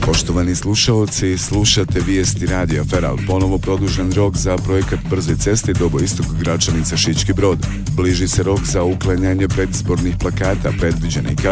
Poštovani slušaoci, slušate vijesti Radija Feral, ponovo produžen rok za projekat brze ceste Doboistok Gračanica Šički Brod. Bliži se rok za uklanjanje predizbornih plakata predviđenih